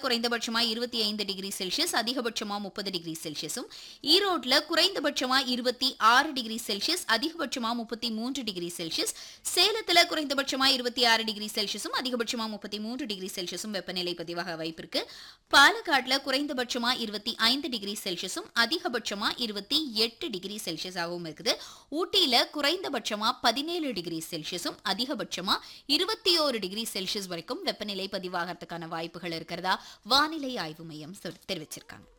குறைந்தபட்சமா 25 degree Celsius, அதிகபட்சமா 30 degree செல்சியஸும், ஈரோட்ல குறைந்தபட்சமா 26 டிகிரி செல்சியஸ், அதிகபட்சமா 33 டிகிரி செல்சியஸ், சேலத்துல குறைந்தபட்சமா 26 டிகிரி செல்சியஸும், அதிகபட்சமா 33 டிகிரி செல்சியஸும் வெப்பநிலை பதிவாக வாய்ப்பிருக்கு. பாலக்காட்டுல குறைந்தபட்சமா 25 டிகிரி செல்சியஸும், அதிகபட்சமா 28 டிகிரி செல்சியஸாகவும் இருக்குது. ஊட்டியில குறைந்தபட்சமா 17 டிகிரி செல்சியஸும், அதிகபட்சமா 21 டிகிரி செல்சியஸ் வரைக்கும் வெப்பநிலை பதிவாகிறதுக்கான வாய்ப்புகள் இருக்கிறதா வானிலை ஆய்வு மையம் தெரிவிச்சிருக்காங்க.